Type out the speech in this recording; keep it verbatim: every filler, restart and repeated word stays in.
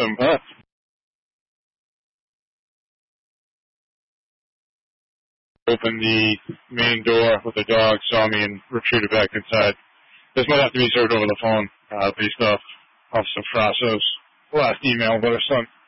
them. Huh? Opened the main door with the dog, saw me, and retreated back inside. This might have to be served over the phone, uh, based off Officer Frasso's last email, but her son